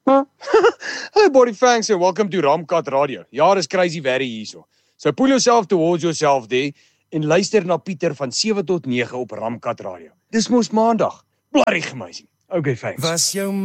Huh? Hey, Body Fangs, and welcome to Ramkat Radio. Ja, dis crazy very hierso. So pull yourself towards yourself there en luister na Pieter van 7 tot 9 op Ramkat Radio. Dis mos maandag. Bloody amazing. Okay, thanks.